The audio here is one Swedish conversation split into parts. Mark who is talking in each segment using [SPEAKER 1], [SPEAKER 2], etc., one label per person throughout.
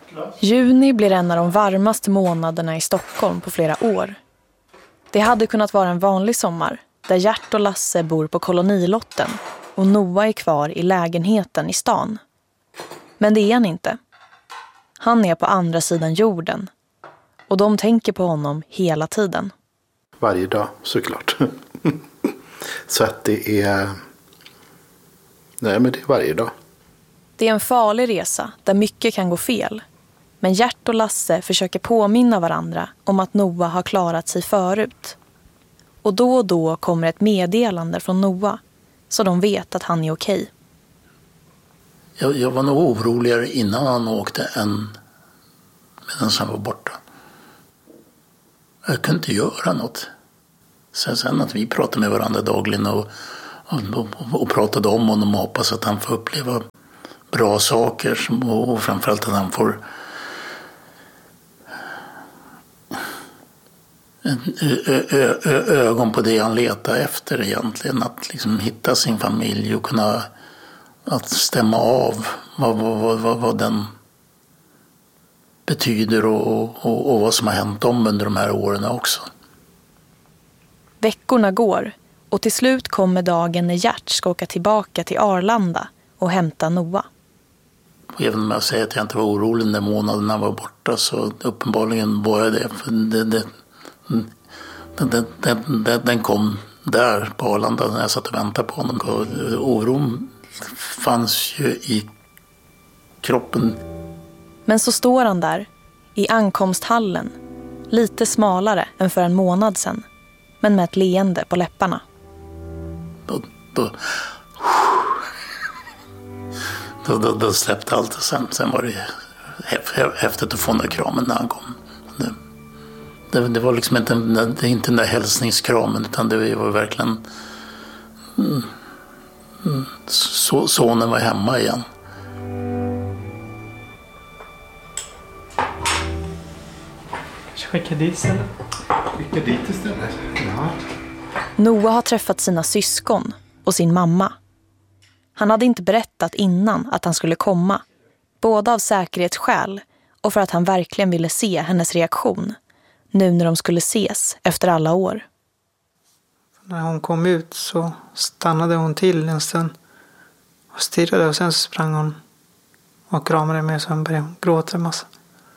[SPEAKER 1] Juni blir en av de varmaste månaderna i Stockholm på flera år. Det hade kunnat vara en vanlig sommar där Gert och Lasse bor på kolonilotten och Noah är kvar i lägenheten i stan. Men det är han inte. Han är på andra sidan jorden och de tänker på honom hela tiden.
[SPEAKER 2] Varje dag, såklart. Så att det är... Nej, men det är varje dag.
[SPEAKER 1] Det är en farlig resa där mycket kan gå fel. Men Gert och Lasse försöker påminna varandra om att Noah har klarat sig förut. Och då kommer ett meddelande från Noah så de vet att han är okej.
[SPEAKER 3] Jag var nog oroligare innan han åkte än medan han var borta. Jag kunde inte göra något. Sen att vi pratade med varandra dagligen och pratade om honom och hoppas att han får uppleva bra saker och framförallt att han får ögon på det han letar efter egentligen. Att liksom hitta sin familj och kunna att stämma av vad den betyder och vad som har hänt dem under de här åren också.
[SPEAKER 1] Veckorna går och till slut kommer dagen när Gert ska åka tillbaka till Arlanda och hämta Noah.
[SPEAKER 3] Även om jag säger att jag inte var orolig när månaderna var borta så uppenbarligen var jag det. För den kom där på Arlanda när jag satt och väntade på honom. Oron fanns ju i kroppen.
[SPEAKER 1] Men så står han där i ankomsthallen, lite smalare än för en månad sedan, men med ett leende på läpparna.
[SPEAKER 3] Då släppte allt och sen var det häftigt att få den där kramen när han kom. Det var liksom inte den där hälsningskramen utan det var verkligen sonen var hemma igen.
[SPEAKER 4] Skicka dit istället.
[SPEAKER 2] Ja.
[SPEAKER 1] Noah har träffat sina syskon och sin mamma. Han hade inte berättat innan att han skulle komma. Både av säkerhetsskäl och för att han verkligen ville se hennes reaktion. Nu när de skulle ses efter alla år.
[SPEAKER 4] När hon kom ut så stannade hon till en stund och stirrade och sen så sprang hon och kramade mig och sen började hon gråta en massa.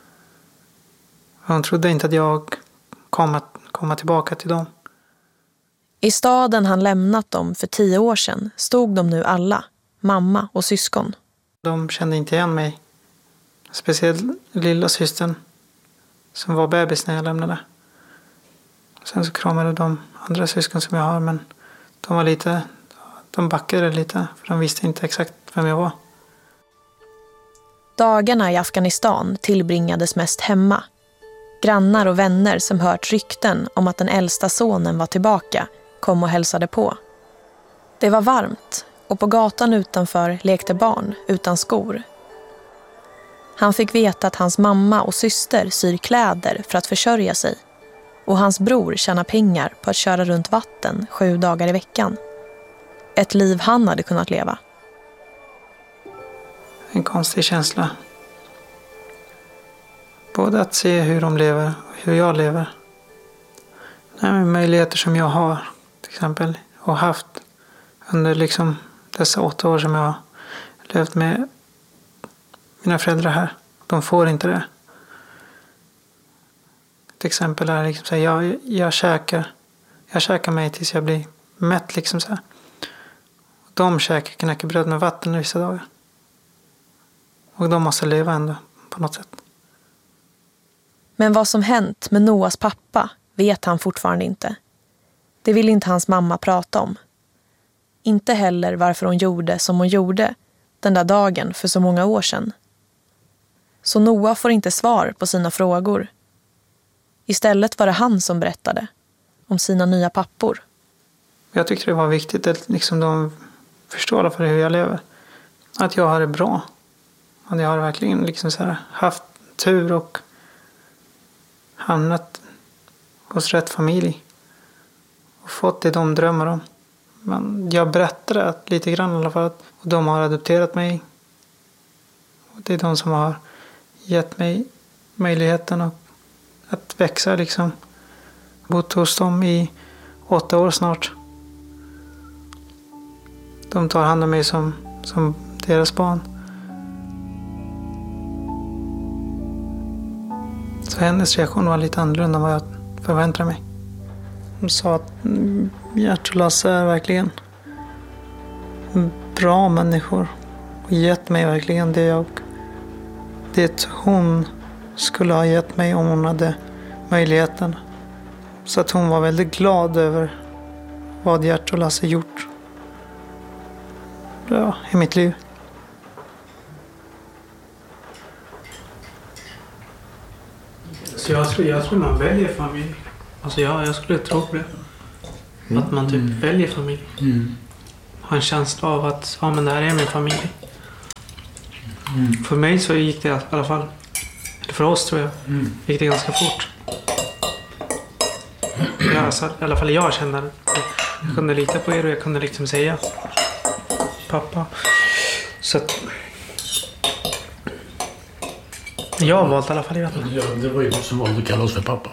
[SPEAKER 4] Hon trodde inte att jag komma tillbaka till dem.
[SPEAKER 1] I staden han lämnat dem för 10 år sedan stod de nu alla, mamma och syskon.
[SPEAKER 4] De kände inte igen mig. Speciellt lilla systern som var bebis när jag lämnade. Sen så kramade de andra syskon som jag har men de backade lite för de visste inte exakt vem jag var.
[SPEAKER 1] Dagarna i Afghanistan tillbringades mest hemma. Grannar och vänner som hört rykten om att den äldsta sonen var tillbaka kom och hälsade på. Det var varmt och på gatan utanför lekte barn utan skor. Han fick veta att hans mamma och syster syr kläder för att försörja sig och hans bror tjänar pengar på att köra runt vatten 7 dagar i veckan. Ett liv han hade kunnat leva.
[SPEAKER 4] En konstig känsla. Både att se hur de lever och hur jag lever. Möjligheter som jag har till exempel och haft under liksom dessa 8 år som jag har levt med mina föräldrar här. De får inte det. Till exempel är liksom så här, jag käkar mig tills jag blir mätt liksom så här. De käkar knäckebröd med vatten vissa dagar. Och de måste leva ändå på något sätt.
[SPEAKER 1] Men vad som hänt med Noahs pappa vet han fortfarande inte. Det vill inte hans mamma prata om. Inte heller varför hon gjorde som hon gjorde den där dagen för så många år sedan. Så Noah får inte svar på sina frågor. Istället var det han som berättade om sina nya pappor.
[SPEAKER 4] Jag tyckte det var viktigt att liksom de förstår i alla fall hur jag lever. Att jag har det bra. Att jag har verkligen liksom så här haft tur och hamnat hos rätt familj. Och fått det de drömmer om. Men jag berättade lite grann i alla fall. Och de har adopterat mig. Och det är de som har gett mig möjligheten att växa liksom. Bott hos dem i 8 år snart. De tar hand om mig som deras barn. Så hennes reaktion var lite annorlunda än vad jag förväntade mig. Hon sa att Gert och Lasse är verkligen bra människor. Och gett mig verkligen det hon skulle ha gett mig om hon hade möjligheten. Så att hon var väldigt glad över vad Gert och Lasse gjort i mitt liv. Så jag tror man väljer familj. Alltså jag skulle tro på det. Att man typ väljer familj. Har en känsla av att men det här är min familj. För mig så gick det i alla fall, eller för oss tror jag, gick det ganska fort. I alla fall jag kände att jag kunde lita på er och jag kunde liksom säga pappa. Så att jag har valt i alla fall.
[SPEAKER 3] Ja, det var ju du som valde att kalla oss för pappa.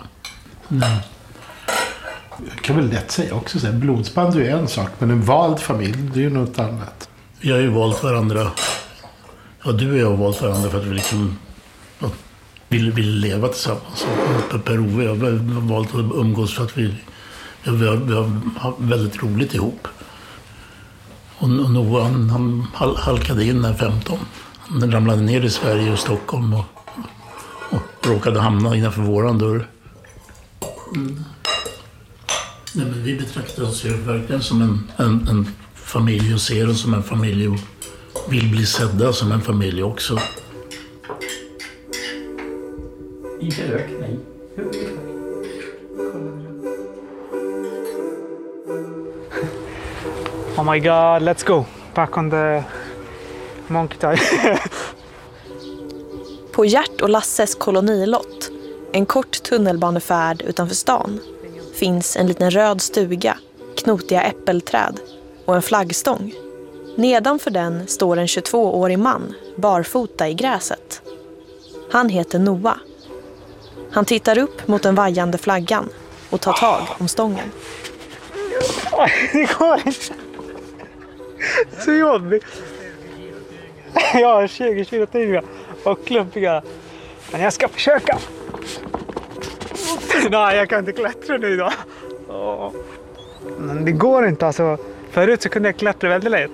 [SPEAKER 2] Jag kan väl lätt säga också så blodsband är en sak, men en vald familj, det är ju något annat.
[SPEAKER 3] Vi har ju valt varandra. Ja, du och jag har valt varandra för att vi liksom vill leva tillsammans. Och Per-Ove har valt att umgås för att vi har väldigt roligt ihop. Och Noah, han halkade in när 15. Han ramlade ner i Sverige och Stockholm och råkade hamna innanför våran dörr. Nej, men vi betraktar oss ju verkligen som en familj och ser oss som en familj och vill bli sedda som en familj också. Inte rök, nej.
[SPEAKER 4] Oh my god, let's go. Back on the monkey tie.
[SPEAKER 1] På Gert och Lasses kolonilott, en kort tunnelbanefärd utanför stan, finns en liten röd stuga, knotiga äppelträd och en flaggstång. Nedanför den står en 22-årig man, barfota i gräset. Han heter Noah. Han tittar upp mot den vajande flaggan och tar tag om stången.
[SPEAKER 4] Det går inte. Så jobbigt. Jag har 20 kilo tyngre och klumpiga. Men jag ska försöka. Nej, jag kan inte klättra nu då. Men det går inte alltså. Förut så kunde jag klättra väldigt lätt.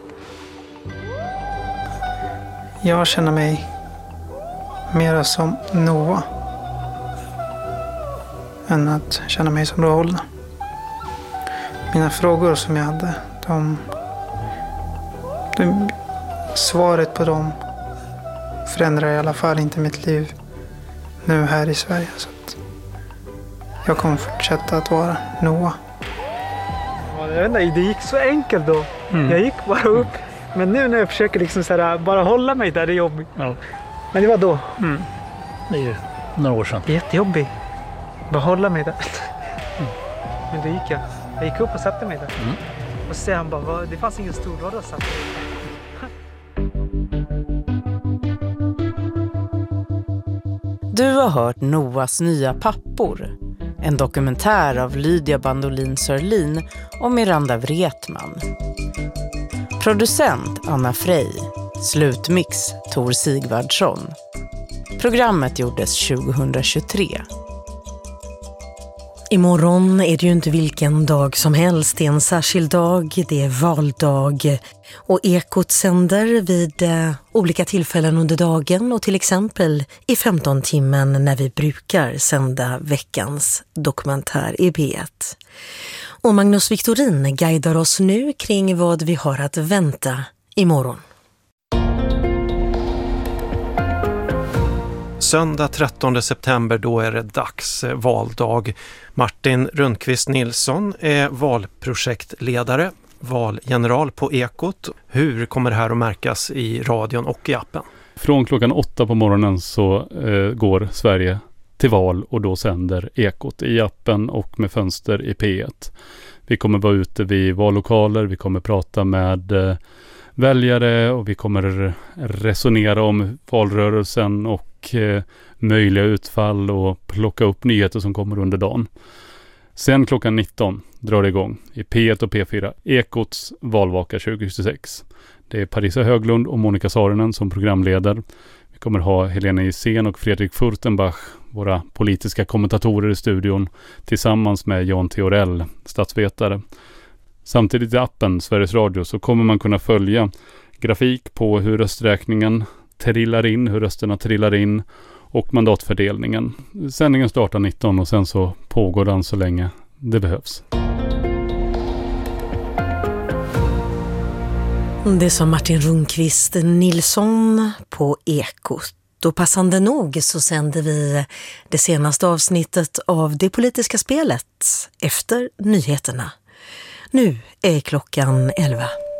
[SPEAKER 4] Jag känner mig mer som Noah än att känna mig som Roland. Mina frågor som jag hade, svaret på dem förändrar i alla fall inte mitt liv nu här i Sverige. Så att jag kommer fortsätta att vara Noah. Jag vet inte, det gick så enkelt då. Jag gick bara upp. Men nu när jag försöker liksom så här, bara hålla mig där, det är jobbigt.
[SPEAKER 3] Ja.
[SPEAKER 4] Men det var då.
[SPEAKER 3] Det är ju några år sedan.
[SPEAKER 4] Det är jättejobbigt. Bara hålla mig där. Men då gick jag. Jag gick upp och satte mig där. Och sen bara, det fanns ingen stor låda att sätta.
[SPEAKER 5] Du har hört Noahs nya pappor. En dokumentär av Lydia Bandolin Sörlin och Miranda Wretman. Producent Anna Frey. Slutmix Tor Sigvardsson. Programmet gjordes 2023.
[SPEAKER 6] Imorgon är det ju inte vilken dag som helst. Det är en särskild dag, det är valdag. Och Ekot sänder vid olika tillfällen under dagen och till exempel i 15-timmen när vi brukar sända veckans dokumentär i P1. Och Magnus Victorin guidar oss nu kring vad vi har att vänta imorgon.
[SPEAKER 7] Söndag 13 september, då är det dags, valdag. Martin Rundqvist Nilsson är valprojektledare, valgeneral på Ekot. Hur kommer det här att märkas i radion och i appen?
[SPEAKER 8] Från klockan 8 på morgonen så går Sverige till val och då sänder Ekot i appen och med fönster i P1. Vi kommer vara ute vid vallokaler, vi kommer prata med väljare och vi kommer resonera om valrörelsen och statistik, möjliga utfall och plocka upp nyheter som kommer under dagen. Sen klockan 19 drar det igång i P1 och P4 Ekots valvaka 2026. Det är Parisa Höglund och Monica Saarinen som programleder. Vi kommer ha Helena Isen och Fredrik Furtenbach, våra politiska kommentatorer i studion, tillsammans med Jan Theorell, statsvetare. Samtidigt i appen Sveriges Radio så kommer man kunna följa grafik på hur rösträkningen trillar in, hur rösterna trillar in och mandatfördelningen. Sändningen startar 19 och sen så pågår den så länge det behövs.
[SPEAKER 6] Det sa Martin Rundqvist Nilsson på Ekot. Och passande nog så sänder vi det senaste avsnittet av Det politiska spelet efter nyheterna. Nu är klockan 11.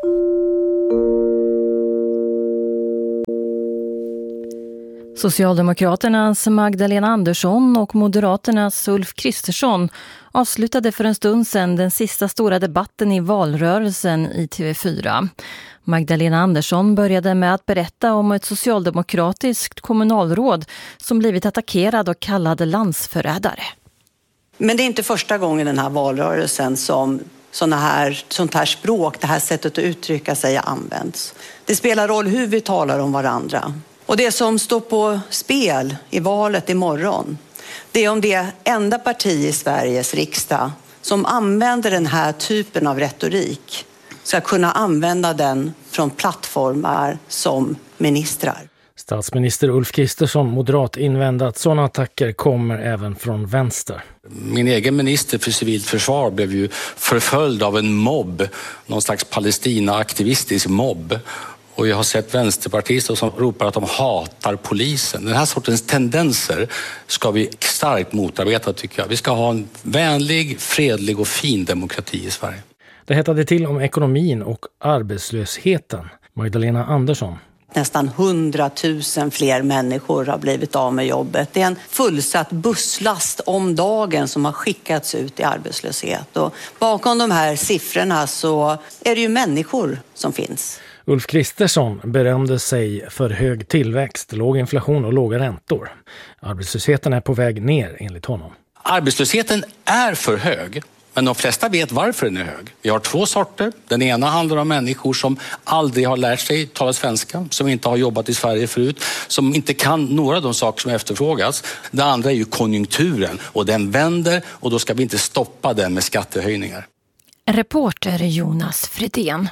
[SPEAKER 9] Socialdemokraternas Magdalena Andersson och Moderaternas Ulf Kristersson avslutade för en stund sedan den sista stora debatten i valrörelsen i TV4. Magdalena Andersson började med att berätta om ett socialdemokratiskt kommunalråd som blivit attackerad och kallad landsförrädare.
[SPEAKER 10] Men det är inte första gången den här valrörelsen som sånt här språk, det här sättet att uttrycka sig används. Det spelar roll hur vi talar om varandra. Och det som står på spel i valet imorgon, det är om det enda parti i Sveriges riksdag som använder den här typen av retorik ska kunna använda den från plattformar som ministrar.
[SPEAKER 11] Statsminister Ulf Kristersson, moderat, invände att sådana attacker kommer även från vänster.
[SPEAKER 12] Min egen minister för civilt försvar blev ju förföljd av en mobb, någon slags Palestina-aktivistisk mobb. Och jag har sett vänsterpartister som ropar att de hatar polisen. Den här sortens tendenser ska vi starkt motarbeta, tycker jag. Vi ska ha en vänlig, fredlig och fin demokrati i Sverige.
[SPEAKER 11] Det hettade till om ekonomin och arbetslösheten. Magdalena Andersson.
[SPEAKER 10] Nästan 100 000 fler människor har blivit av med jobbet. Det är en fullsatt busslast om dagen som har skickats ut i arbetslöshet. Och bakom de här siffrorna så är det ju människor som finns.
[SPEAKER 11] Ulf Kristersson berömde sig för hög tillväxt, låg inflation och låga räntor. Arbetslösheten är på väg ner enligt honom.
[SPEAKER 12] Arbetslösheten är för hög, men de flesta vet varför den är hög. Vi har två sorter. Den ena handlar om människor som aldrig har lärt sig tala svenska, som inte har jobbat i Sverige förut, som inte kan några av de saker som efterfrågas. Det andra är ju konjunkturen och den vänder och då ska vi inte stoppa den med skattehöjningar.
[SPEAKER 9] Reporter Jonas Fredén.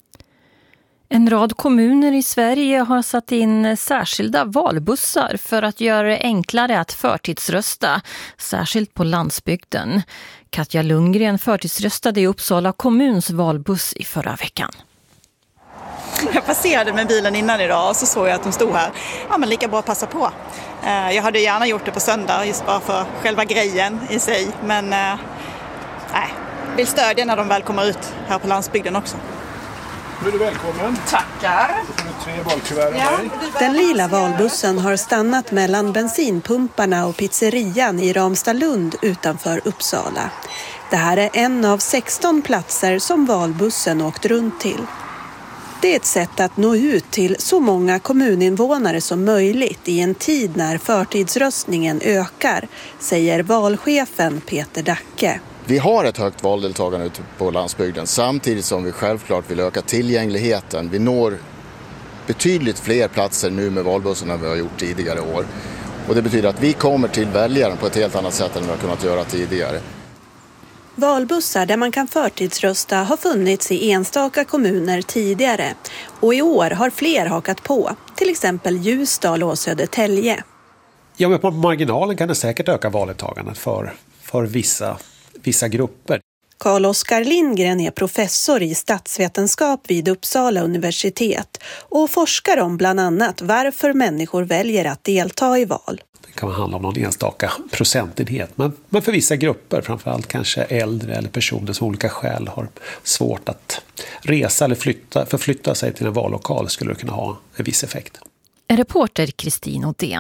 [SPEAKER 9] En rad kommuner i Sverige har satt in särskilda valbussar för att göra det enklare att förtidsrösta, särskilt på landsbygden. Katja Lundgren förtidsröstade i Uppsala kommuns valbuss i förra veckan.
[SPEAKER 13] Jag passerade med bilen innan idag och så såg jag att de stod här. Ja, men lika bra att passa på. Jag hade gärna gjort det på söndag just bara för själva grejen i sig. Men vill stödja när de väl kommer ut här på landsbygden också.
[SPEAKER 14] Nu är du välkommen.
[SPEAKER 13] Tackar.
[SPEAKER 14] Då får du 3 valkuvert av dig.
[SPEAKER 15] Den lila valbussen har stannat mellan bensinpumparna och pizzerian i Ramstadlund utanför Uppsala. Det här är en av 16 platser som valbussen åkt runt till. Det är ett sätt att nå ut till så många kommuninvånare som möjligt i en tid när förtidsröstningen ökar, säger valchefen Peter Dacke.
[SPEAKER 16] Vi har ett högt valdeltagande ute på landsbygden samtidigt som vi självklart vill öka tillgängligheten. Vi når betydligt fler platser nu med valbussen än vi har gjort tidigare år. Och det betyder att vi kommer till väljaren på ett helt annat sätt än vi har kunnat göra tidigare.
[SPEAKER 15] Valbussar där man kan förtidsrösta har funnits i enstaka kommuner tidigare. Och i år har fler hakat på, till exempel Ljusdal och Södertälje.
[SPEAKER 14] Ja, men på marginalen kan det säkert öka valdeltagandet för vissa grupper.
[SPEAKER 15] Carl-Oskar Lindgren är professor i statsvetenskap vid Uppsala universitet och forskar om bland annat varför människor väljer att delta i val.
[SPEAKER 14] Det kan handla om någon enstaka procentenhet, men för vissa grupper, framförallt kanske äldre eller personer som olika skäl har svårt att resa eller förflytta sig till en vallokal, skulle det kunna ha en viss effekt.
[SPEAKER 9] Reporter Kristin Odén.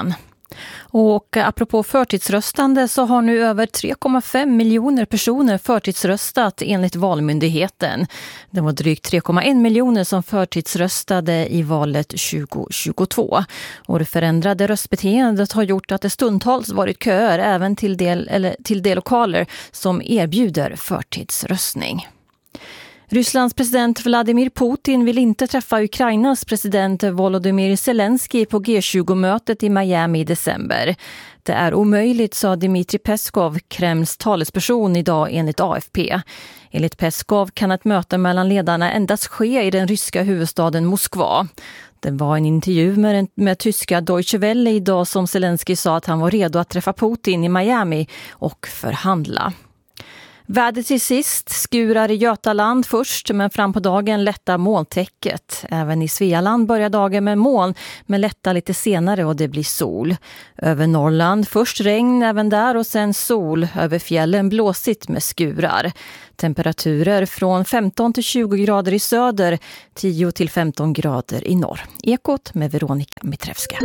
[SPEAKER 9] Och apropå förtidsröstande så har nu över 3,5 miljoner personer förtidsröstat enligt Valmyndigheten. Det var drygt 3,1 miljoner som förtidsröstade i valet 2022. Och det förändrade röstbeteendet har gjort att det stundtals varit köer även till de lokaler som erbjuder förtidsröstning. Rysslands president Vladimir Putin vill inte träffa Ukrainas president Volodymyr Zelensky på G20-mötet i Miami i december. Det är omöjligt, sa Dmitry Peskov, Kremls talesperson idag enligt AFP. Enligt Peskov kan ett möte mellan ledarna endast ske i den ryska huvudstaden Moskva. Det var en intervju med tyska Deutsche Welle idag som Zelensky sa att han var redo att träffa Putin i Miami och förhandla. Vädret till sist, skurar i Götaland först, men fram på dagen lättar molntäcket. Även i Svealand börjar dagen med moln, men lättar lite senare och det blir sol. Över Norrland först regn även där och sen sol. Över fjällen blåsigt med skurar. Temperaturer från 15 till 20 grader i söder, 10 till 15 grader i norr. Ekot med Veronica Mitrevska.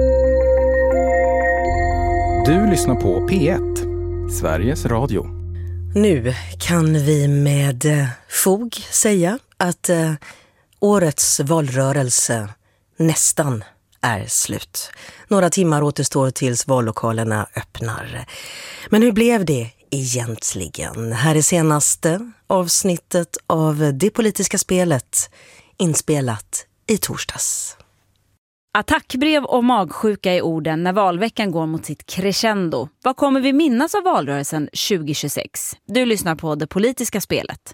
[SPEAKER 17] Du lyssnar på P1, Sveriges Radio.
[SPEAKER 6] Nu kan vi med fog säga att årets valrörelse nästan är slut. Några timmar återstår tills vallokalerna öppnar. Men hur blev det egentligen? Här är senaste avsnittet av Det politiska spelet, inspelat i torsdags.
[SPEAKER 18] Attackbrev och magsjuka i orden när valveckan går mot sitt crescendo. Vad kommer vi minnas av valrörelsen 2026? Du lyssnar på Det politiska spelet.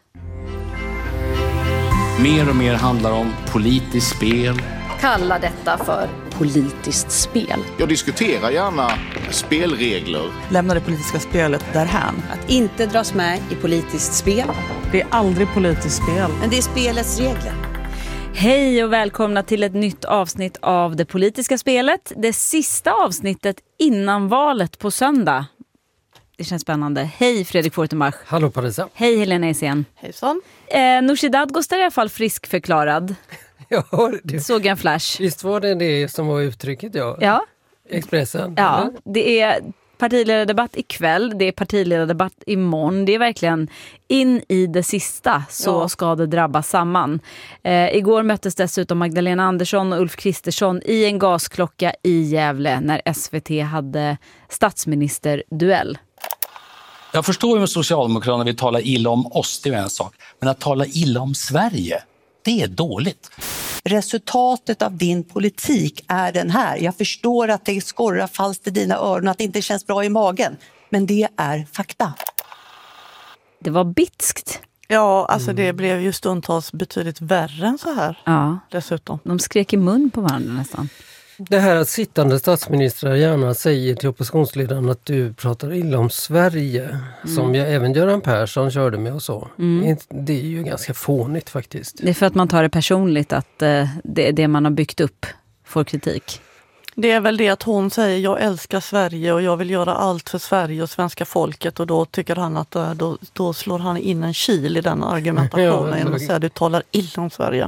[SPEAKER 12] Mer och mer handlar om politiskt spel.
[SPEAKER 19] Kalla detta för politiskt spel.
[SPEAKER 16] Jag diskuterar gärna spelregler.
[SPEAKER 20] Lämna det politiska spelet därhän.
[SPEAKER 15] Att inte dras med i politiskt spel.
[SPEAKER 20] Det är aldrig politiskt spel.
[SPEAKER 15] Men det är spelets regler.
[SPEAKER 18] Hej och välkomna till ett nytt avsnitt av Det politiska spelet. Det sista avsnittet innan valet på söndag. Det känns spännande. Hej Fredrik Fortenbach.
[SPEAKER 21] Hallå Parisa.
[SPEAKER 18] Hej Helena Essien.
[SPEAKER 20] Hejsan.
[SPEAKER 18] Nooshi Dadgostar är i alla fall friskförklarad.
[SPEAKER 21] Ja, det
[SPEAKER 18] såg en flash.
[SPEAKER 21] Visst var det som var uttrycket, ja.
[SPEAKER 18] Ja.
[SPEAKER 21] Expressen.
[SPEAKER 18] Ja,
[SPEAKER 21] eller?
[SPEAKER 18] det är partiledardebatt ikväll, det är partiledardebatt imorgon. Det är verkligen in i det sista så ska det drabba samman. Igår möttes dessutom Magdalena Andersson och Ulf Kristersson i en gasklocka i Gävle när SVT hade statsministerduell.
[SPEAKER 12] Jag förstår ju med Socialdemokraterna vill tala illa om oss, det är en sak. Men att tala illa om Sverige, det är dåligt.
[SPEAKER 10] Resultatet av din politik är den här. Jag förstår att det skorrar falskt i dina öron, att det inte känns bra i magen. Men det är fakta.
[SPEAKER 18] Det var bitskt.
[SPEAKER 20] Ja, alltså det blev ju stundtals betydligt värre än så här.
[SPEAKER 18] Ja.
[SPEAKER 20] Dessutom.
[SPEAKER 18] De skrek i mun på varandra nästan.
[SPEAKER 21] Det här att sittande statsministrar gärna säger till oppositionsledaren att du pratar illa om Sverige, som jag även Göran Persson körde med och så. Det är ju ganska fånigt faktiskt.
[SPEAKER 18] Det är för att man tar det personligt att det man har byggt upp får kritik.
[SPEAKER 20] Det är väl det att hon säger jag älskar Sverige och jag vill göra allt för Sverige och svenska folket, och då tycker han att då slår han in en kil i den argumentationen genom att säga du talar illa om Sverige.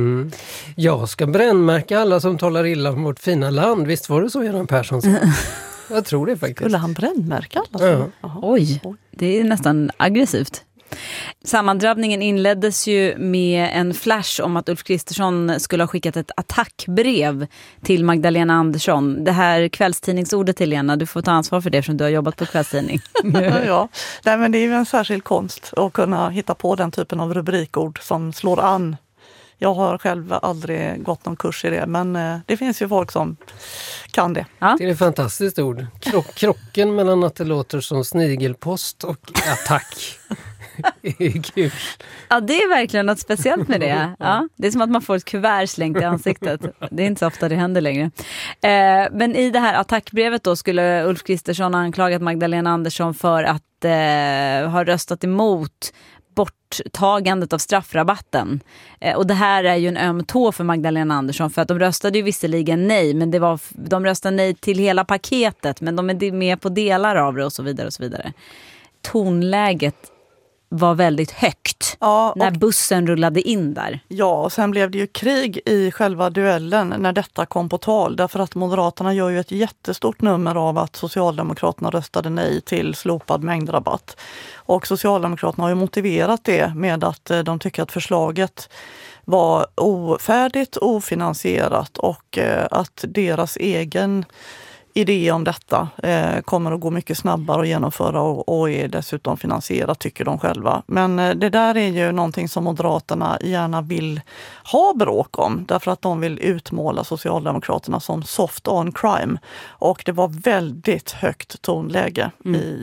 [SPEAKER 21] Jag ska brännmärka alla som talar illa om vårt fina land. Visst var det så Göran Persson sa? Jag tror det faktiskt.
[SPEAKER 20] Skulle han brännmärka alla?
[SPEAKER 18] Oj, det är nästan aggressivt. Sammandrabbningen inleddes ju med en flash om att Ulf Kristersson skulle ha skickat ett attackbrev till Magdalena Andersson. Det här kvällstidningsordet, Helena, du får ta ansvar för det eftersom du har jobbat på kvällstidning.
[SPEAKER 20] Ja. Nej, men det är ju en särskild konst att kunna hitta på den typen av rubrikord som slår an. Jag har själv aldrig gått någon kurs i det, men det finns ju folk som kan det.
[SPEAKER 21] Ja. Det är ett fantastiskt ord. Krocken mellan att det låter som snigelpost och attack. Kul.
[SPEAKER 18] Ja, det är verkligen något speciellt med det. Ja, det är som att man får ett kuvert slängt i ansiktet. Det är inte så ofta det händer längre. Men i det här attackbrevet då skulle Ulf Kristersson ha anklagat Magdalena Andersson för att ha röstat emot borttagandet av straffrabatten. Och det här är ju en öm tå för Magdalena Andersson, för att de röstade ju visserligen nej, men de röstade nej till hela paketet, men de är med på delar av det och så vidare och så vidare. Tonläget var väldigt högt när bussen rullade in där.
[SPEAKER 20] Ja, och sen blev det ju krig i själva duellen när detta kom på tal. Därför att Moderaterna gör ju ett jättestort nummer av att Socialdemokraterna röstade nej till slopad mängdrabatt. Och Socialdemokraterna har ju motiverat det med att de tycker att förslaget var ofärdigt, ofinansierat och att deras egen idé om detta kommer att gå mycket snabbare att genomföra och är dessutom finansierat, tycker de själva. Men det där är ju någonting som Moderaterna gärna vill ha bråk om, därför att de vill utmåla Socialdemokraterna som soft on crime. Och det var väldigt högt tonläge i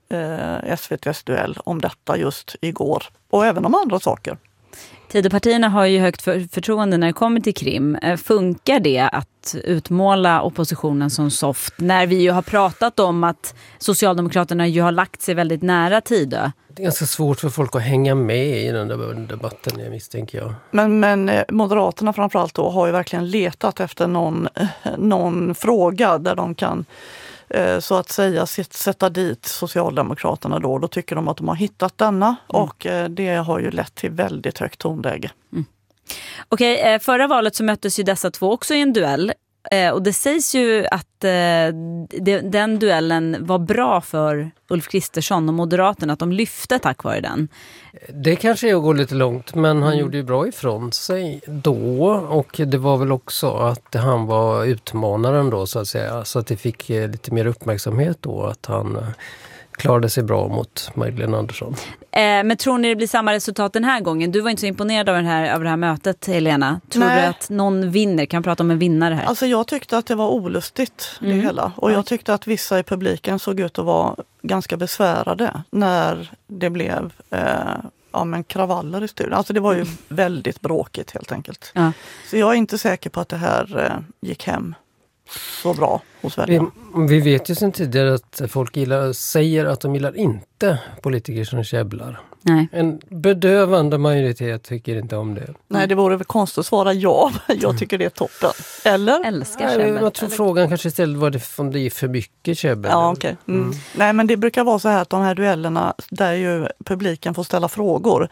[SPEAKER 20] SVT:s duell om detta just igår. Och även om andra saker.
[SPEAKER 18] Tidöpartierna har ju högt förtroende när det kommer till Krim. Funkar det att utmåla oppositionen som soft när vi ju har pratat om att Socialdemokraterna ju har lagt sig väldigt nära Tidö?
[SPEAKER 21] Det är ganska svårt för folk att hänga med i den där debatten, jag misstänker jag.
[SPEAKER 20] Men Moderaterna framförallt då har ju verkligen letat efter någon fråga där de kan så att säga sätta dit Socialdemokraterna då. Då tycker de att de har hittat denna och det har ju lett till väldigt högt tonläge.
[SPEAKER 18] Okej, förra valet så möttes ju dessa två också i en duell. Och det sägs ju att den duellen var bra för Ulf Kristersson och Moderaterna, att de lyfte tack vare den.
[SPEAKER 21] Det kanske är att gå lite långt, men han gjorde ju bra ifrån sig då, och det var väl också att han var utmanaren då, så att säga, så att det fick lite mer uppmärksamhet då att han klarade sig bra mot Magdalena Andersson.
[SPEAKER 18] Men tror ni det blir samma resultat den här gången? Du var inte så imponerad av det här mötet, Helena. Tror du att någon vinner? Kan prata om en vinnare här?
[SPEAKER 20] Alltså jag tyckte att det var olustigt det hela. Och jag tyckte att vissa i publiken såg ut att vara ganska besvärade när det blev kravaller i studion. Alltså det var ju väldigt bråkigt helt enkelt. Ja. Så jag är inte säker på att det här gick hem så bra hos Sverige.
[SPEAKER 21] Vi vet ju sedan tidigare att folk säger att de gillar inte politiker som käbblar.
[SPEAKER 18] Nej.
[SPEAKER 21] En bedövande majoritet tycker inte om det.
[SPEAKER 20] Nej, det vore väl konstigt att svara ja. Jag tycker det är toppen. Eller?
[SPEAKER 18] Älskar käbbel.
[SPEAKER 21] Jag tror frågan kanske istället var om det är för mycket käbbel.
[SPEAKER 20] Ja, okej. Nej, men det brukar vara så här att de här duellerna där ju publiken får ställa frågor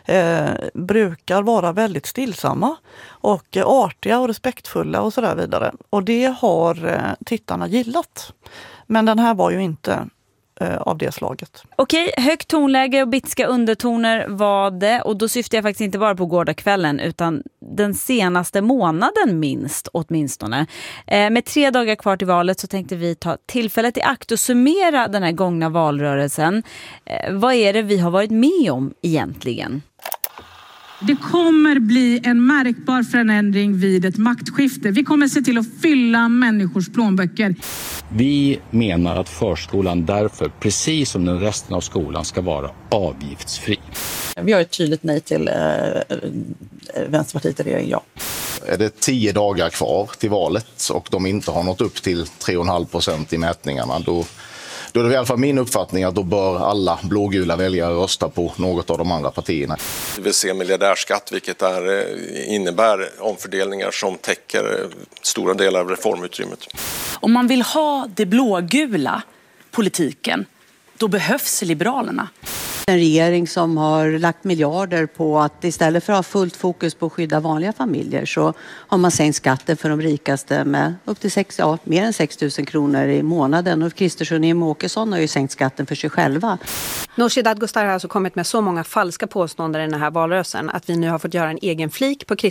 [SPEAKER 20] brukar vara väldigt stillsamma och artiga och respektfulla och sådär vidare. Och det har tittarna gillat. Men den här var ju inte av det slaget.
[SPEAKER 18] Okej, högt tonläge och bitska undertoner var det, och då syftar jag faktiskt inte bara på gårdagskvällen utan den senaste månaden åtminstone. Med 3 dagar kvar till valet så tänkte vi ta tillfället i akt och summera den här gångna valrörelsen. Vad är det vi har varit med om egentligen?
[SPEAKER 2] Det kommer bli en märkbar förändring vid ett maktskifte. Vi kommer se till att fylla människors plånböcker.
[SPEAKER 12] Vi menar att förskolan därför, precis som den resten av skolan, ska vara avgiftsfri.
[SPEAKER 10] Vi har ett tydligt nej till Vänsterpartiet i regeringen, ja.
[SPEAKER 16] Är det 10 dagar kvar till valet och de inte har nått upp till 3,5% i mätningarna, då är det i alla fall min uppfattning att då bör alla blågula väljare rösta på något av de andra partierna.
[SPEAKER 22] Vi vill se miljardärskatt, vilket innebär omfördelningar som täcker stora delar av reformutrymmet.
[SPEAKER 23] Om man vill ha det blågula politiken, då behövs Liberalerna.
[SPEAKER 10] En regering som har lagt miljarder på att istället för att ha fullt fokus på att skydda vanliga familjer så har man sänkt skatten för de rikaste med upp till mer än 6 000 kronor i månaden. Och Kristersson och Jimmie Åkesson har ju sänkt skatten för sig själva.
[SPEAKER 24] Nooshi Dadgostar har alltså kommit med så många falska påståenden i den här valrörelsen att vi nu har fått göra en egen flik på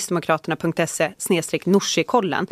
[SPEAKER 24] kristdemokraterna.se/Nooshi-kollen.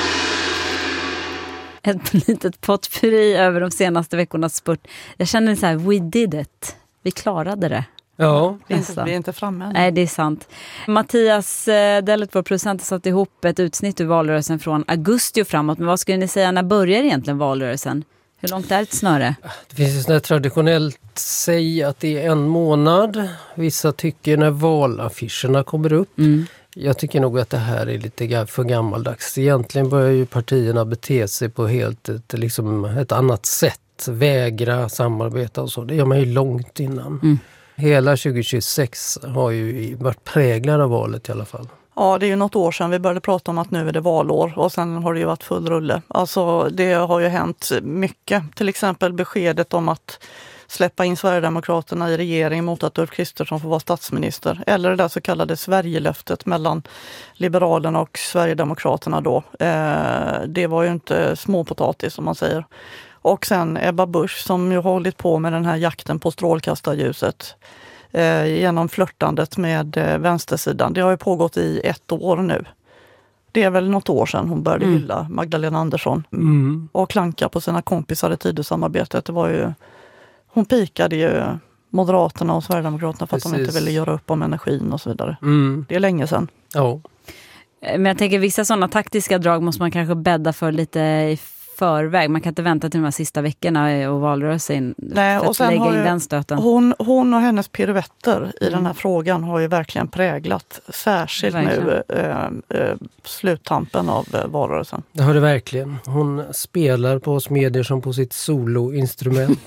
[SPEAKER 18] Ett litet potpurri över de senaste veckornas spurt. Jag känner så här, we did it. Vi klarade det.
[SPEAKER 21] Ja.
[SPEAKER 20] Vi är inte framme än.
[SPEAKER 18] Nej, det är sant. Mattias Dellet, vår producent, har satt ihop ett utsnitt ur valrörelsen från augusti och framåt. Men vad skulle ni säga, när börjar egentligen valrörelsen? Hur långt är ett snöre?
[SPEAKER 21] Det finns ju sådär traditionellt säg att det är 1 månad. Vissa tycker när valaffischerna kommer upp. Jag tycker nog att det här är lite för gammaldags. Egentligen börjar ju partierna bete sig på helt ett annat sätt. Vägra samarbeta och så. Det gör man ju långt innan. Hela 2026 har ju varit präglad av valet i alla fall.
[SPEAKER 20] Ja, det är ju något år sedan vi började prata om att nu är det valår och sen har det ju varit full rulle. Alltså det har ju hänt mycket. Till exempel beskedet om att släppa in Sverigedemokraterna i regering mot att Ulf Kristersson får vara statsminister. Eller det där så kallade Sverigelöftet mellan Liberalerna och Sverigedemokraterna då. Det var ju inte småpotatis som man säger. Och sen Ebba Busch som ju har hållit på med den här jakten på strålkastarljuset genom flörtandet med vänstersidan. Det har ju pågått i 1 år nu. Det är väl något år sedan hon började hylla Magdalena Andersson och klanka på sina kompisar i Tidösamarbetet. Det var ju, hon pikade ju Moderaterna och Sverigedemokraterna för att de inte ville göra upp om energin och så vidare. Det är länge sedan.
[SPEAKER 21] Ja.
[SPEAKER 18] Men jag tänker vissa sådana taktiska drag måste man kanske bädda för lite i förväg. Man kan inte vänta till de här sista veckorna och valrörelsen för att lägga in den stöten.
[SPEAKER 20] Hon och hennes piruetter i den här frågan har ju verkligen präglat särskilt nu sluttampen av valrörelsen.
[SPEAKER 21] Det har det verkligen. Hon spelar på oss medier som på sitt soloinstrument.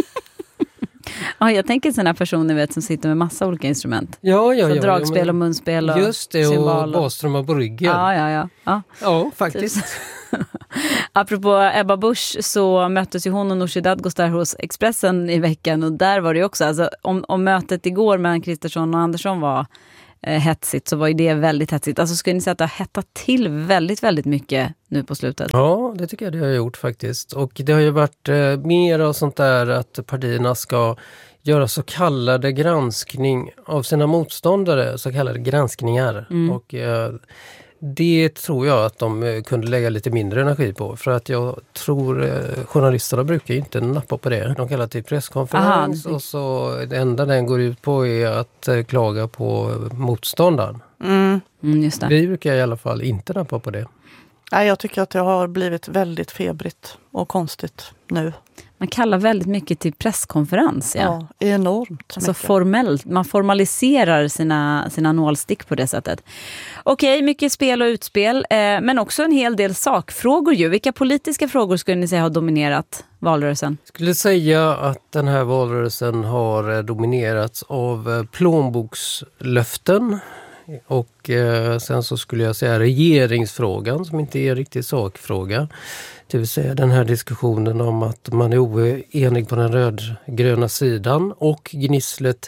[SPEAKER 18] Ja, jag tänker sådana personer som sitter med massa olika instrument.
[SPEAKER 21] Ja.
[SPEAKER 18] Dragspel och munspel och
[SPEAKER 21] just det,
[SPEAKER 18] symbol
[SPEAKER 21] och baströmmar på ryggen.
[SPEAKER 18] Ja,
[SPEAKER 21] faktiskt.
[SPEAKER 18] Apropå Ebba Busch så möttes ju hon och Nooshi Dadgostar hos Expressen i veckan och där var det också, alltså, om mötet igår mellan Kristersson och Andersson var hetsigt så var ju det väldigt hetsigt. Alltså skulle ni säga att det har hettat till väldigt, väldigt mycket nu på slutet?
[SPEAKER 21] Ja, det tycker jag det har gjort faktiskt. Och det har ju varit mer av sånt där att partierna ska göra så kallade granskning av sina motståndare, så kallade granskningar. Och det tror jag att de kunde lägga lite mindre energi på. För att jag tror journalisterna brukar ju inte nappa på det. De kallar till presskonferens och så det enda den går ut på är att klaga på motståndaren.
[SPEAKER 18] Just det.
[SPEAKER 21] Vi brukar i alla fall inte nappa på det.
[SPEAKER 20] Nej, jag tycker att det har blivit väldigt febrigt och konstigt nu.
[SPEAKER 18] Man kallar väldigt mycket till presskonferens.
[SPEAKER 20] Ja, enormt.
[SPEAKER 18] Alltså formellt. Man formaliserar sina nålstick på det sättet. Okej, mycket spel och utspel. Men också en hel del sakfrågor ju. Vilka politiska frågor skulle ni säga har dominerat valrörelsen?
[SPEAKER 21] Jag skulle säga att den här valrörelsen har dominerats av plånbokslöften. Och sen så skulle jag säga regeringsfrågan som inte är en riktig sakfråga. Det vill säga den här diskussionen om att man är oenig på den rödgröna sidan och gnisslet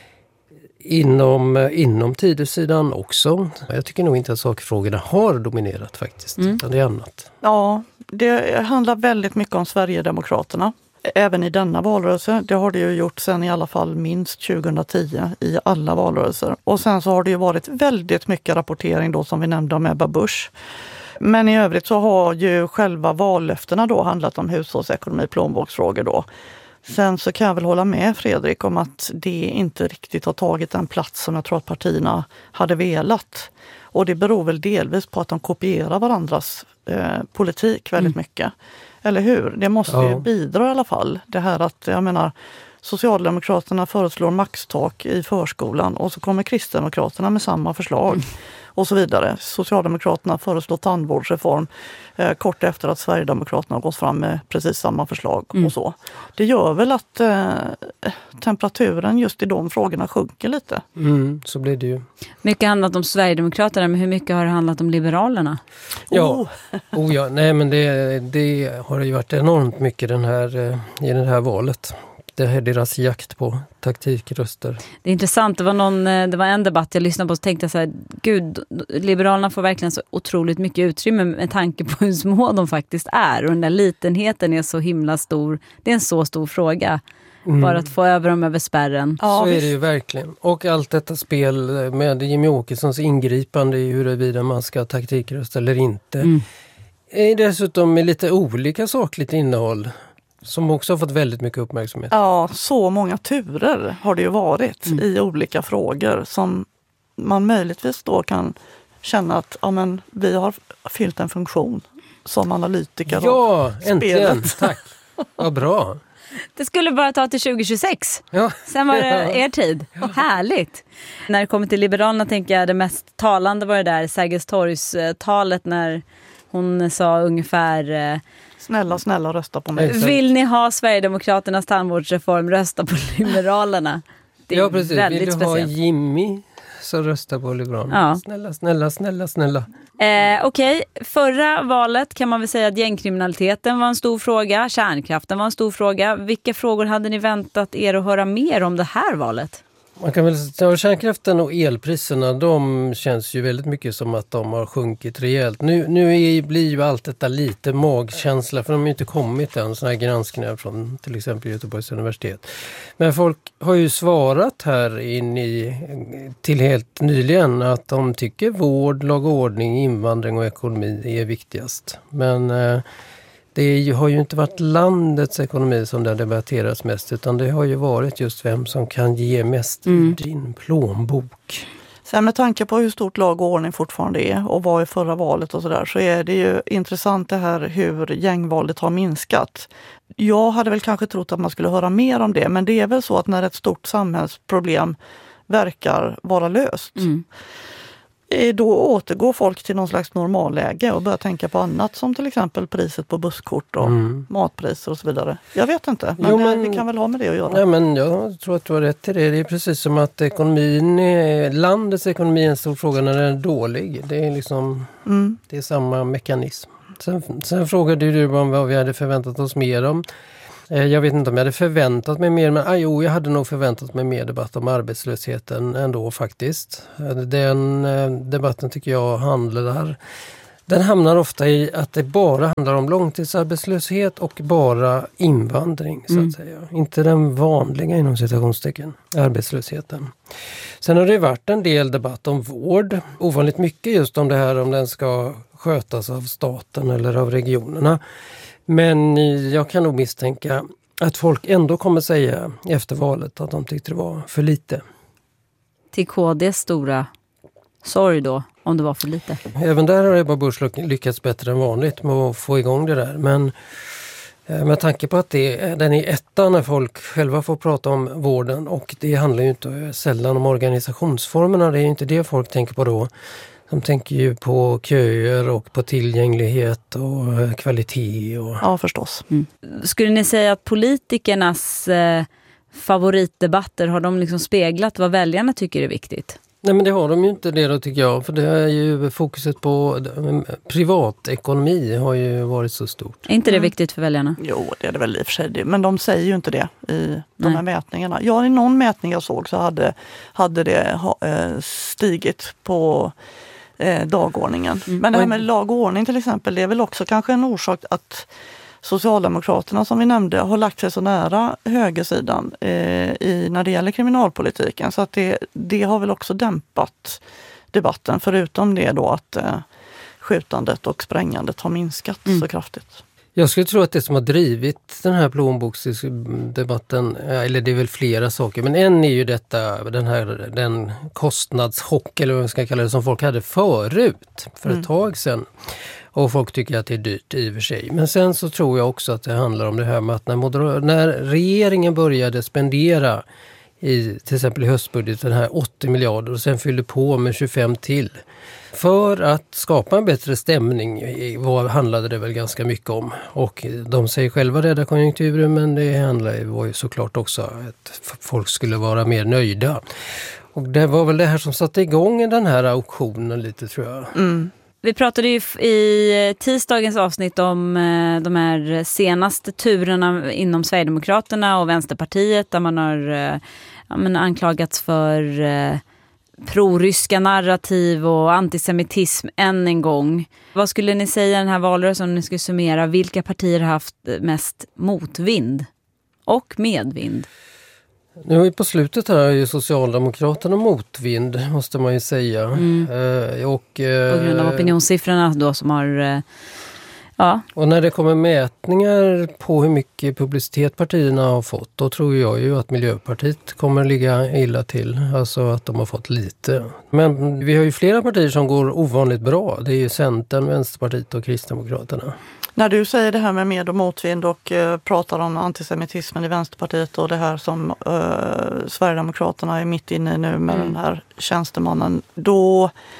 [SPEAKER 21] inom Tidösidan också. Jag tycker nog inte att sakfrågorna har dominerat faktiskt, utan det är annat.
[SPEAKER 20] Ja, det handlar väldigt mycket om Sverigedemokraterna. Även i denna valrörelse, det har det ju gjort sedan i alla fall minst 2010 i alla valrörelser. Och sen så har det ju varit väldigt mycket rapportering då som vi nämnde om Ebba Busch. Men i övrigt så har ju själva vallöftena då handlat om hushållsekonomi, plånboksfrågor då. Sen så kan jag väl hålla med Fredrik om att det inte riktigt har tagit den plats som jag tror att partierna hade velat. Och det beror väl delvis på att de kopierar varandras politik väldigt mycket. Eller hur? Det måste ju bidra i alla fall. Det här att, jag menar, Socialdemokraterna föreslår maxtak i förskolan och så kommer Kristdemokraterna med samma förslag och så vidare. Socialdemokraterna föreslår tandvårdsreform kort efter att Sverigedemokraterna har gått fram med precis samma förslag och så. Det gör väl att temperaturen just i de frågorna sjunker lite.
[SPEAKER 21] Så blir det ju.
[SPEAKER 18] Mycket handlat om Sverigedemokraterna, men hur mycket har det handlat om Liberalerna?
[SPEAKER 21] Ja, nej men det har ju varit enormt mycket i det här valet. Det är deras jakt på taktikröster.
[SPEAKER 18] Det är intressant. Det var en debatt jag lyssnade på och tänkte så här, gud, Liberalerna får verkligen så otroligt mycket utrymme med tanke på hur små de faktiskt är. Och den där litenheten är så himla stor. Det är en så stor fråga. Bara att få över dem över spärren.
[SPEAKER 21] Ja, så är det ju verkligen. Och allt detta spel med Jimmy Åkessons ingripande i huruvida man ska taktikröst eller inte. Är dessutom med lite olika sakligt innehåll. Som också har fått väldigt mycket uppmärksamhet.
[SPEAKER 20] Ja, så många turer har det ju varit i olika frågor som man möjligtvis då kan känna att vi har fyllt en funktion som analytiker.
[SPEAKER 21] Ja, äntligen. Tack. Vad bra.
[SPEAKER 18] Det skulle bara ta till 2026.
[SPEAKER 21] Ja.
[SPEAKER 18] Sen var det er tid. Härligt. När det kommer till Liberalerna tänker jag det mest talande var det där Sergels torgs-talet när hon sa ungefär...
[SPEAKER 20] Snälla rösta på mig.
[SPEAKER 18] Vill ni ha Sverigedemokraternas tandvårdsreform, rösta på Liberalerna.
[SPEAKER 21] Det är precis. Vill du ha Jimmy så rösta på Liberalerna. Ja. Snälla.
[SPEAKER 18] Okej, förra valet kan man väl säga att gängkriminaliteten var en stor fråga, kärnkraften var en stor fråga. Vilka frågor hade ni väntat er att höra mer om det här valet?
[SPEAKER 21] Man kan väl säga att kärnkraften och elpriserna, de känns ju väldigt mycket som att de har sjunkit rejält. Nu blir ju allt detta lite magkänsla, för de har ju inte kommit än, sådana här granskningar från till exempel Göteborgs universitet. Men folk har ju svarat här till helt nyligen att de tycker vård, lag och ordning, invandring och ekonomi är viktigast. Men det har ju inte varit landets ekonomi som det har debatterats mest, utan det har ju varit just vem som kan ge mest i din plånbok.
[SPEAKER 20] Sen med tanke på hur stort lag och ordning fortfarande är och var i förra valet och sådär, så är det ju intressant det här hur gängvåldet har minskat. Jag hade väl kanske trott att man skulle höra mer om det, men det är väl så att när ett stort samhällsproblem verkar vara löst, då återgår folk till någon slags normalläge och börjar tänka på annat, som till exempel priset på busskort och matpriser och så vidare. Jag vet inte, men det kan väl ha med det att göra.
[SPEAKER 21] Nej, men jag tror att du har rätt i det. Det är precis som att landets ekonomi är en stor fråga när den är dålig. Det är liksom det är samma mekanism. Sen frågade du om vad vi hade förväntat oss mer om. Jag vet inte om jag hade förväntat mig mer, men jag hade nog förväntat mig mer debatt om arbetslösheten ändå faktiskt. Den debatten tycker jag den hamnar ofta i att det bara handlar om långtidsarbetslöshet och bara invandring så att säga. Inte den vanliga inom citationstecken arbetslösheten. Sen har det varit en del debatt om vård, ovanligt mycket just om det här om den ska skötas av staten eller av regionerna. Men jag kan nog misstänka att folk ändå kommer säga efter valet att de tyckte det var för lite.
[SPEAKER 18] Till KDs stora sorg då, om det var för lite?
[SPEAKER 21] Även där har Ebba Busch lyckats bättre än vanligt med att få igång det där. Men med tanke på att den är ettan när folk själva får prata om vården, och det handlar ju inte sällan om organisationsformerna, det är ju inte det folk tänker på då. De tänker ju på köer och på tillgänglighet och kvalitet.
[SPEAKER 20] Ja, förstås.
[SPEAKER 18] Skulle ni säga att politikernas favoritdebatter, har de liksom speglat vad väljarna tycker är viktigt?
[SPEAKER 21] Nej, men det har de ju inte det då, tycker jag. För det är ju fokuset på privatekonomi har ju varit så stort.
[SPEAKER 18] Är inte det viktigt för väljarna?
[SPEAKER 20] Jo, det är det väl i och för sig. Men de säger ju inte det i de här mätningarna. Ja, i någon mätning jag såg så hade det stigit på dagordningen. Men det här med lag och ordning till exempel, det är väl också kanske en orsak att Socialdemokraterna, som vi nämnde, har lagt sig så nära högersidan när det gäller kriminalpolitiken. Så att det har väl också dämpat debatten, förutom det då att skjutandet och sprängandet har minskat så kraftigt.
[SPEAKER 21] Jag skulle tro att det som har drivit den här plånboksdebatten, eller det är väl flera saker, men en är ju den kostnadschock, eller vad man ska kalla det, som folk hade förut för ett tag sedan. Och folk tycker att det är dyrt i och för sig. Men sen så tror jag också att det handlar om det här med att när regeringen började spendera till exempel i höstbudgeten här 80 miljarder och sen fyllde på med 25 till. För att skapa en bättre stämning handlade det väl ganska mycket om. Och de säger själva rädda konjunkturen, men det var ju såklart också att folk skulle vara mer nöjda. Och det var väl det här som satte igång den här auktionen lite, tror jag.
[SPEAKER 18] Vi pratade ju i tisdagens avsnitt om de här senaste turerna inom Sverigedemokraterna och Vänsterpartiet, där man har anklagats för proryska narrativ och antisemitism än en gång. Vad skulle ni säga i den här valrörelsen, om ni skulle summera, vilka partier har haft mest motvind och medvind?
[SPEAKER 21] Nu på slutet här är ju Socialdemokraterna motvind, måste man ju säga.
[SPEAKER 18] På grund av opinionssiffrorna då som har...
[SPEAKER 21] Och när det kommer mätningar på hur mycket publicitet partierna har fått, då tror jag ju att Miljöpartiet kommer ligga illa till. Alltså att de har fått lite. Men vi har ju flera partier som går ovanligt bra. Det är ju Centern, Vänsterpartiet och Kristdemokraterna.
[SPEAKER 20] När du säger det här med med- och motvind och pratar om antisemitismen i Vänsterpartiet och det här som Sverigedemokraterna är mitt inne i nu med den här tjänstemannen, då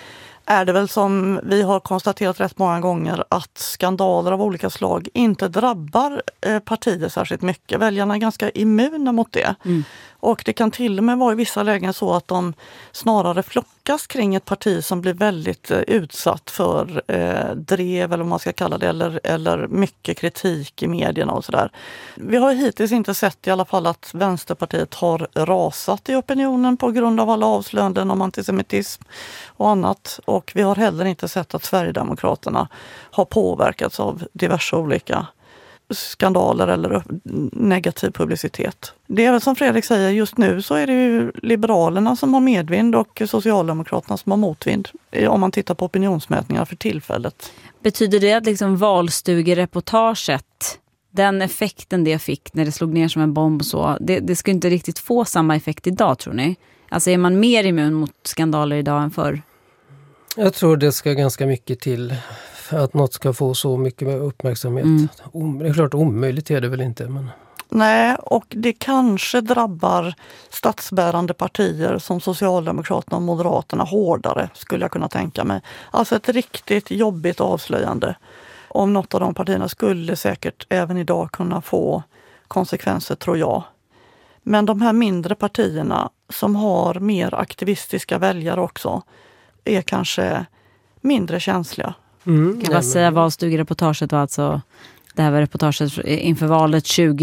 [SPEAKER 20] är det väl som vi har konstaterat rätt många gånger att skandaler av olika slag inte drabbar partier särskilt mycket. Väljarna är ganska immuna mot det. Och det kan till och med vara i vissa lägen så att de snarare flockas kring ett parti som blir väldigt utsatt för drev eller vad man ska kalla det, eller mycket kritik i medierna och sådär. Vi har hittills inte sett i alla fall att Vänsterpartiet har rasat i opinionen på grund av alla avslöjanden om antisemitism och annat. Och vi har heller inte sett att Sverigedemokraterna har påverkats av diverse olika skandaler eller negativ publicitet. Det är väl som Fredrik säger, just nu så är det ju Liberalerna som har medvind och Socialdemokraterna som har motvind om man tittar på opinionsmätningar för tillfället.
[SPEAKER 18] Betyder det att liksom valstugereportaget, den effekten det fick när det slog ner som en bomb och så, det ska inte riktigt få samma effekt idag, tror ni? Alltså är man mer immun mot skandaler idag än förr?
[SPEAKER 21] Jag tror det ska ganska mycket till för att något ska få så mycket uppmärksamhet. Det är klart omöjligt är det väl inte. Men...
[SPEAKER 20] Nej, och det kanske drabbar statsbärande partier som Socialdemokraterna och Moderaterna hårdare, skulle jag kunna tänka mig. Alltså ett riktigt jobbigt avslöjande om något av de partierna skulle säkert även idag kunna få konsekvenser, tror jag. Men de här mindre partierna som har mer aktivistiska väljare också är kanske mindre känsliga.
[SPEAKER 18] Kan jag säga valstugereportaget var alltså, det här var reportaget inför valet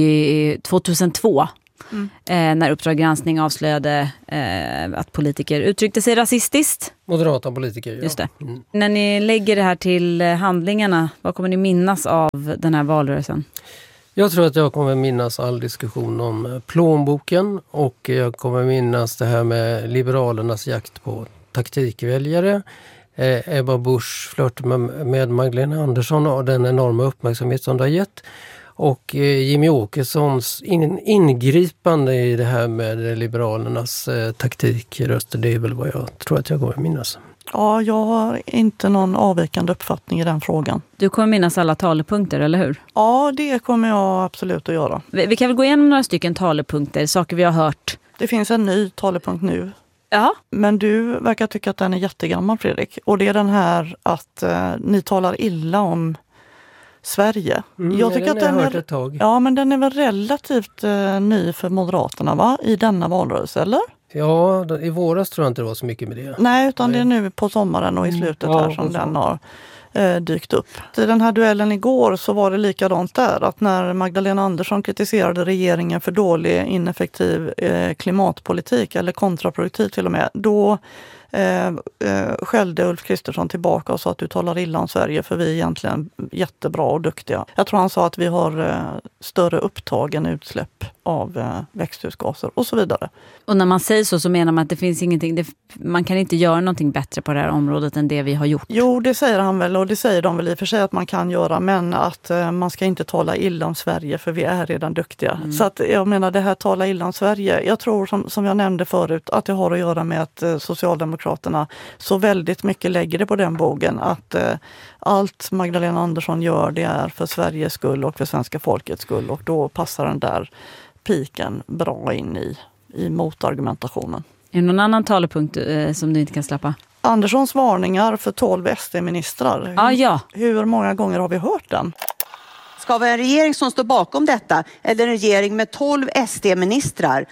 [SPEAKER 18] 2002 när Uppdrag granskning avslöjade att politiker uttryckte sig rasistiskt.
[SPEAKER 21] Moderata politiker, ja.
[SPEAKER 18] Just det. När ni lägger det här till handlingarna, vad kommer ni minnas av den här valrörelsen?
[SPEAKER 21] Jag tror att jag kommer minnas all diskussion om plånboken och jag kommer minnas det här med Liberalernas jakt på taktikväljare. Ebba Busch flört med Magdalena Andersson och den enorma uppmärksamhet som det har gett. Och Jimmy Åkessons ingripande i det här med Liberalernas taktikröster, det är väl vad jag tror att jag kommer minnas.
[SPEAKER 20] Ja, jag har inte någon avvikande uppfattning i den frågan.
[SPEAKER 18] Du kommer minnas alla talepunkter, eller hur?
[SPEAKER 20] Ja, det kommer jag absolut att göra.
[SPEAKER 18] Vi kan väl gå igenom några stycken talepunkter, saker vi har hört.
[SPEAKER 20] Det finns en ny talepunkt nu.
[SPEAKER 18] Ja.
[SPEAKER 20] Men du verkar tycka att den är jättegammal, Fredrik. Och det är den här att ni talar illa om Sverige.
[SPEAKER 21] Jag tycker att den är ett tag.
[SPEAKER 20] Ja, men den är väl relativt ny för Moderaterna, va? I denna valrörelse, eller?
[SPEAKER 21] Ja, i våras tror jag inte det var så mycket med det.
[SPEAKER 20] Nej, utan det är nu på sommaren och i slutet här som den har dykt upp. I den här duellen igår så var det likadant där, att när Magdalena Andersson kritiserade regeringen för dålig, ineffektiv klimatpolitik eller kontraproduktiv till och med, då skällde Ulf Kristersson tillbaka och sa att du talar illa om Sverige för vi är egentligen jättebra och duktiga. Jag tror han sa att vi har större upptag än utsläpp av växthusgaser och så vidare.
[SPEAKER 18] Och när man säger så menar man att det finns ingenting, man kan inte göra någonting bättre på det här området än det vi har gjort.
[SPEAKER 20] Jo, det säger han väl och det säger de väl i och för sig att man kan göra, men att man ska inte tala illa om Sverige för vi är redan duktiga. Så att jag menar det här tala illa om Sverige, jag tror som jag nämnde förut att det har att göra med att Socialdemokraterna så väldigt mycket lägger det på den bågen att allt Magdalena Andersson gör det är för Sveriges skull och för svenska folkets skull och då passar den där piken bra in i motargumentationen.
[SPEAKER 18] Är det någon annan talepunkt som du inte kan släppa?
[SPEAKER 20] Anderssons varningar för 12 SD-ministrar.
[SPEAKER 18] Ja.
[SPEAKER 20] Hur många gånger har vi hört den?
[SPEAKER 1] Ska vi ha en regering som står bakom detta eller en regering med 12 SD-ministrar?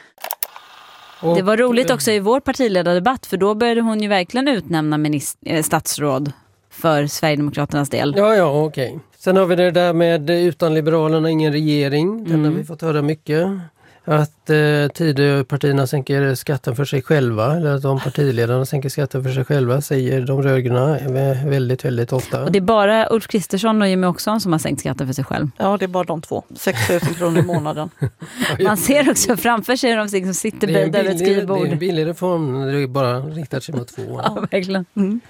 [SPEAKER 18] Det var roligt också i vår partiledardebatt för då började hon ju verkligen utnämna statsråd för Sverigedemokraternas del.
[SPEAKER 21] Ja, okej. Sen har vi det där med utan Liberalerna ingen regering. Den har vi fått höra mycket. Att Tidöpartierna sänker skatten för sig själva, eller att de partiledarna sänker skatten för sig själva, säger de rödgröna väldigt, väldigt ofta.
[SPEAKER 18] Och det är bara Ulf Kristersson och Jimmy Åkesson som har sänkt skatten för sig själv.
[SPEAKER 20] Ja, det är bara de två. 6 000 kronor i månaden.
[SPEAKER 18] Man ser också framför sig de som sitter bredvid över ett skrivbord.
[SPEAKER 21] Det är en billig reform, det är bara riktar sig mot 2 år.
[SPEAKER 18] Ja, verkligen.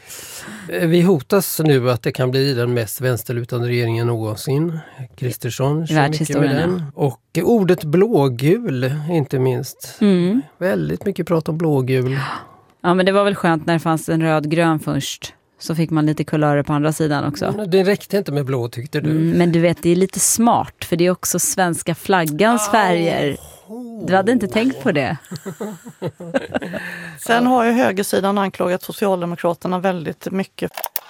[SPEAKER 21] Vi hotas nu att det kan bli den mest vänsterlutande regeringen någonsin. Kristersson kör mycket med den. Och ordet blågul, inte minst. Väldigt mycket prat om blågul.
[SPEAKER 18] Ja, men det var väl skönt när det fanns en röd-grön först. Så fick man lite kulörer på andra sidan också.
[SPEAKER 21] Det räckte inte med blå, tyckte du.
[SPEAKER 18] Men du vet, det är lite smart. För det är också svenska flaggans färger. Du hade inte tänkt på det.
[SPEAKER 20] Sen har ju högersidan anklagat Socialdemokraterna väldigt mycket.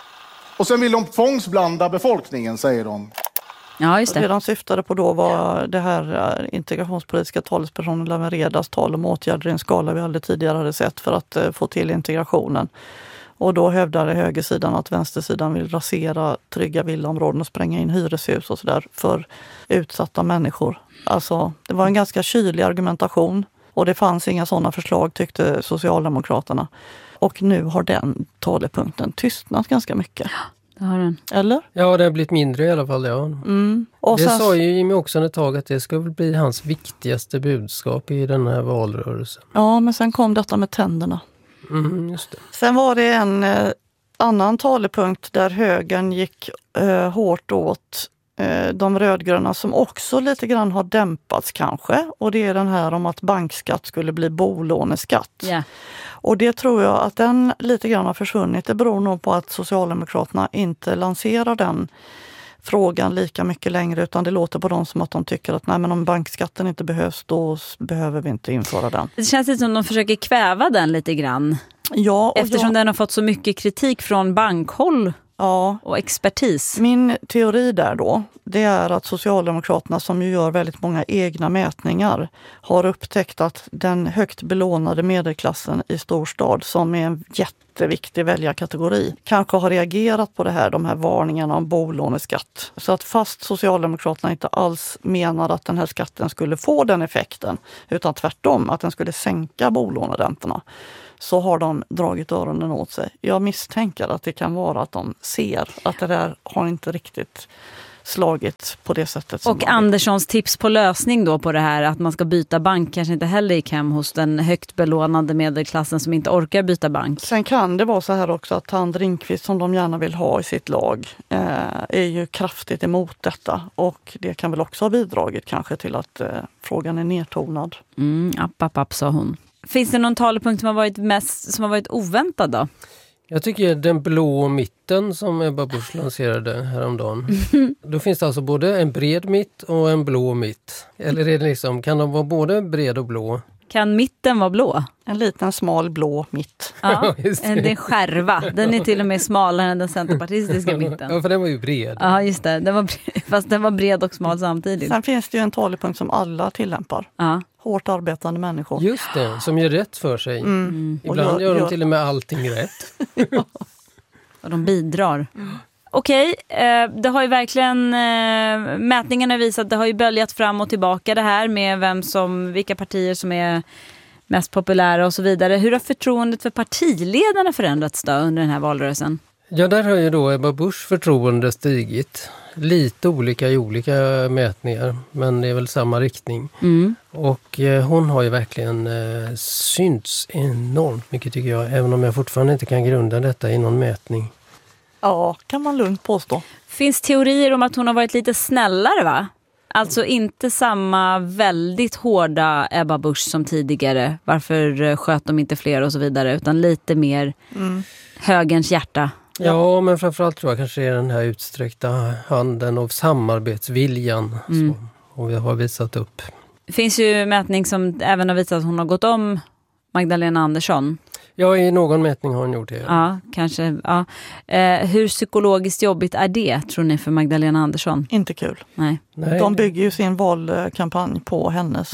[SPEAKER 3] Och sen vill de tvångsblanda befolkningen, säger de.
[SPEAKER 18] Ja, just det.
[SPEAKER 20] Det de syftade på då var det här integrationspolitiska talespersonen Lawen Redars tal om åtgärder i en skala vi aldrig tidigare hade sett för att få till integrationen. Och då hävdade högersidan att vänstersidan vill rasera trygga villaområden och spränga in hyreshus och sådär för utsatta människor. Alltså, det var en ganska kylig argumentation och det fanns inga sådana förslag, tyckte Socialdemokraterna. Och nu har den talepunkten tystnat ganska mycket.
[SPEAKER 18] Det har den.
[SPEAKER 20] Eller?
[SPEAKER 21] Ja, det har blivit mindre i alla fall, ja.
[SPEAKER 20] Och
[SPEAKER 21] det
[SPEAKER 20] sen
[SPEAKER 21] sa ju Jimmy också ett tag att det skulle bli hans viktigaste budskap i den här valrörelsen.
[SPEAKER 20] Ja, men sen kom detta med tänderna.
[SPEAKER 21] Just det.
[SPEAKER 20] Sen var det en annan talepunkt där högern gick hårt åt de rödgröna som också lite grann har dämpats kanske. Och det är den här om att bankskatt skulle bli bolåneskatt.
[SPEAKER 18] Yeah.
[SPEAKER 20] Och det tror jag att den lite grann har försvunnit. Det beror nog på att Socialdemokraterna inte lanserar den frågan lika mycket längre, utan det låter på dem som att de tycker att nej, men om bankskatten inte behövs, då behöver vi inte införa den.
[SPEAKER 18] Det känns lite som de försöker kväva den lite grann.
[SPEAKER 20] Ja,
[SPEAKER 18] eftersom den har fått så mycket kritik från bankhåll och expertis.
[SPEAKER 20] Min teori där då, det är att Socialdemokraterna, som ju gör väldigt många egna mätningar, har upptäckt att den högt belånade medelklassen i storstad, som är en jätteviktig väljarkategori, kanske har reagerat på det här, de här varningarna om bolåneskatt. Så att fast Socialdemokraterna inte alls menar att den här skatten skulle få den effekten, utan tvärtom att den skulle sänka bolåneräntorna, så har de dragit öronen åt sig. Jag misstänker att det kan vara att de ser att det där har inte riktigt slagit på det sättet.
[SPEAKER 18] Och Anderssons tips på lösning då på det här att man ska byta bank kanske inte heller gick hem hos den högt belånade medelklassen som inte orkar byta bank.
[SPEAKER 20] Sen kan det vara så här också att Tand Ringqvist, som de gärna vill ha i sitt lag, är ju kraftigt emot detta. Och det kan väl också ha bidragit kanske till att frågan är nedtonad.
[SPEAKER 18] App, sa hon. Finns det någon talepunkt som har varit oväntad då?
[SPEAKER 21] Jag tycker den blå mitten som Ebba Busch lanserade häromdagen. Då finns det alltså både en bred mitt och en blå mitt. Eller är det liksom, kan de vara både bred och blå?
[SPEAKER 18] Kan mitten vara blå?
[SPEAKER 20] En liten smal blå mitt.
[SPEAKER 18] Ja, det är en skärva. Den är till och med smalare än den centerpartistiska mitten.
[SPEAKER 21] Ja, för den var ju bred.
[SPEAKER 18] Ja, just det. Fast den var bred och smal samtidigt.
[SPEAKER 20] Sen finns det ju en talepunkt som alla tillämpar.
[SPEAKER 18] Ja.
[SPEAKER 20] Hårt arbetande människor.
[SPEAKER 21] Just det, som gör rätt för sig. Ibland gör de till och med allting rätt.
[SPEAKER 18] Ja. Och de bidrar. Okej, det har ju verkligen mätningarna visat, det har ju böljat fram och tillbaka det här med vilka partier som är mest populära och så vidare. Hur har förtroendet för partiledarna förändrats då under den här valrörelsen?
[SPEAKER 21] Ja, där har ju då Ebba Busch förtroende stigit. Lite olika i olika mätningar, men det är väl samma riktning. Och hon har ju verkligen synts enormt mycket, tycker jag, även om jag fortfarande inte kan grunda detta i någon mätning.
[SPEAKER 20] Ja, kan man lugnt påstå.
[SPEAKER 18] Finns teorier om att hon har varit lite snällare, va? Alltså inte samma väldigt hårda Ebba Busch som tidigare. Varför sköt de inte fler och så vidare, utan lite mer högerns hjärta.
[SPEAKER 21] Ja, men framförallt tror jag kanske är den här utsträckta handen och samarbetsviljan som vi har visat upp.
[SPEAKER 18] Det finns ju mätning som även har visat att hon har gått om Magdalena Andersson.
[SPEAKER 21] Ja, i någon mätning har hon gjort det.
[SPEAKER 18] Ja, kanske. Ja. Hur psykologiskt jobbigt är det, tror ni, för Magdalena Andersson?
[SPEAKER 20] Inte kul.
[SPEAKER 18] Nej.
[SPEAKER 20] De bygger ju sin valkampanj på hennes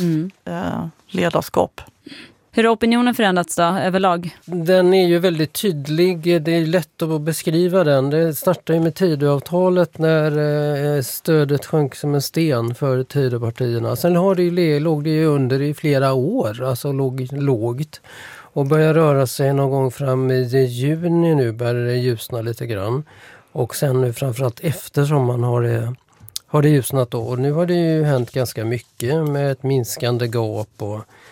[SPEAKER 20] ledarskap.
[SPEAKER 18] Hur har opinionen förändrats då, överlag?
[SPEAKER 21] Den är ju väldigt tydlig, det är lätt att beskriva den. Det startade ju med Tidöavtalet när stödet sjönk som en sten för Tidöpartierna. Sen låg det ju under i flera år, alltså lågt. Och börjar röra sig någon gång fram i juni nu, börjar det ljusna lite grann. Och sen nu framförallt efter sommaren har det ljusnat då. Och nu har det ju hänt ganska mycket med ett minskande gap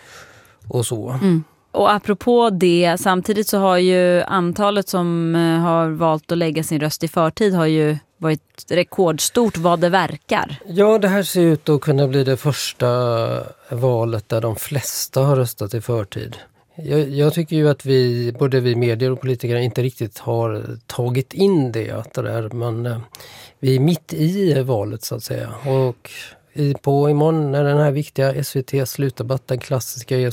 [SPEAKER 21] och så.
[SPEAKER 18] Och apropå det, samtidigt så har ju antalet som har valt att lägga sin röst i förtid har ju varit rekordstort vad det verkar.
[SPEAKER 21] Ja, det här ser ut att kunna bli det första valet där de flesta har röstat i förtid. Jag tycker ju att både vi medier och politiker inte riktigt har tagit in det där, men vi är mitt i valet så att säga. Och imorgon när den här viktiga SVT slutdebatt, den klassiska, är så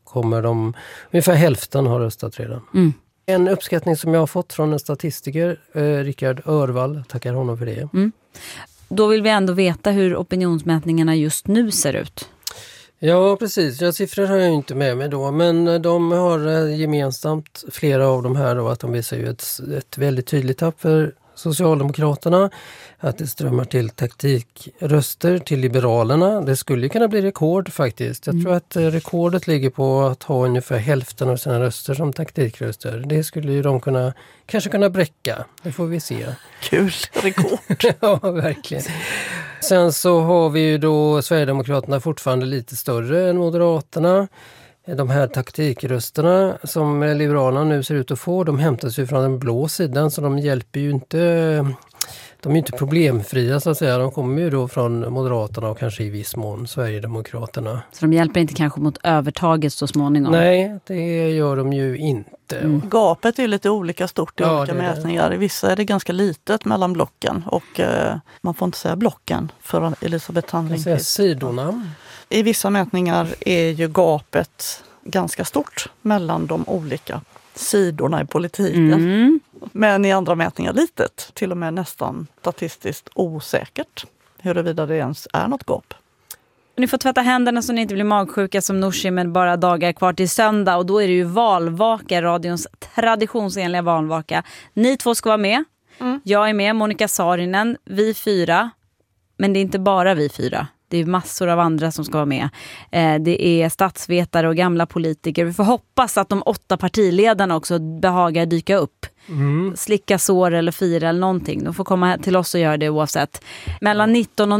[SPEAKER 21] kommer de, ungefär hälften har röstat redan. En uppskattning som jag har fått från en statistiker, Rickard Örvall, tackar honom för det.
[SPEAKER 18] Då vill vi ändå veta hur opinionsmätningarna just nu ser ut.
[SPEAKER 21] Ja, precis. Ja, siffror har jag inte med mig då, men de har gemensamt, flera av de här då, att de visar ju ett väldigt tydligt tapp för Socialdemokraterna, att det strömmar till taktikröster till Liberalerna. Det skulle kunna bli rekord faktiskt. Jag tror att rekordet ligger på att ha ungefär hälften av sina röster som taktikröster. Det skulle ju de kanske kunna bräcka. Det får vi se.
[SPEAKER 20] Kul, rekord.
[SPEAKER 21] Ja, verkligen. Sen så har vi ju då Sverigedemokraterna fortfarande lite större än Moderaterna. De här taktikrösterna som Liberalerna nu ser ut att få, de hämtas ju från den blå sidan, så de hjälper ju inte, de är inte problemfria så att säga. De kommer ju då från Moderaterna och kanske i viss mån Sverigedemokraterna.
[SPEAKER 18] Så de hjälper inte kanske mot övertaget så småningom?
[SPEAKER 21] Nej, det gör de ju inte.
[SPEAKER 20] Gapet är lite olika stort i olika mätningar. I vissa är det ganska litet mellan blocken och man får inte säga blocken för Elisabeth Thand Ringqvist.
[SPEAKER 21] Sidorna.
[SPEAKER 20] I vissa mätningar är ju gapet ganska stort mellan de olika sidorna i politiken. Men i andra mätningar litet, till och med nästan statistiskt osäkert huruvida det ens är något gap.
[SPEAKER 18] Ni får tvätta händerna så ni inte blir magsjuka som Nooshi, med bara dagar kvar till söndag. Och då är det ju valvaka, radions traditionsenliga valvaka. Ni två ska vara med. Jag är med, Monica Saarinen, vi 4. Men det är inte bara vi 4. Det är massor av andra som ska vara med. Det är statsvetare och gamla politiker. Vi får hoppas att de 8 partiledarna också behagar dyka upp. Slicka sår eller fira eller någonting. De får komma till oss och göra det oavsett. Mellan 19 och